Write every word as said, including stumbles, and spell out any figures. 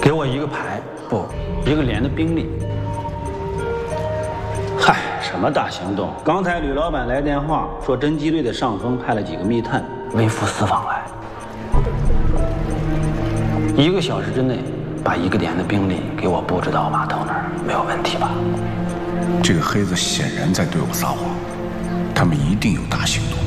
给我一个排，不，一个连的兵力。嗨，什么大行动？刚才吕老板来电话说，侦缉队的上峰派了几个密探微服私访来，一个小时之内把一个连的兵力给我布置到码头那儿，没有问题吧？ 这个黑子显然在对我撒谎，他们一定有大行动。